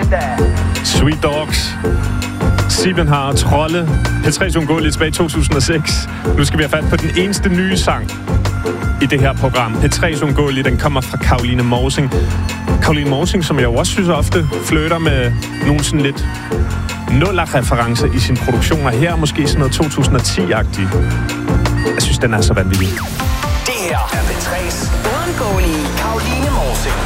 Sweet Dogs. Sieben har Trolle. P3's Uundgåelige tilbage i 2006. Nu skal vi have fat på den eneste nye sang i det her program. P3's Uundgåelige, den kommer fra Caroline Morsing. Caroline Morsing, som jeg jo også synes ofte flirter med nogle sådan lidt nuller-referencer i sine produktioner. Her måske sådan noget 2010-agtigt. Jeg synes, den er så vanvittig. Det her er P3's Uundgåelige Caroline Morsing.